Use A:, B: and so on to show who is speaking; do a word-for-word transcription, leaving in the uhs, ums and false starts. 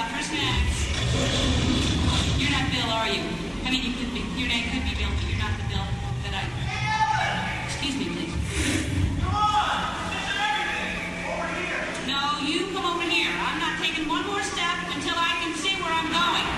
A: out for snacks. You're not Bill, are you? I mean, you could be. Your name could be Bill, but you're not the Bill that I... Excuse me, please.
B: Come on! Over here!
A: No, you come over here. I'm not taking one more step until I can see where I'm going.